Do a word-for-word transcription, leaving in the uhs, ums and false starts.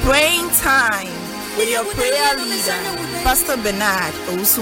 Praying time with your prayer leader, Pastor Bernard Owusu.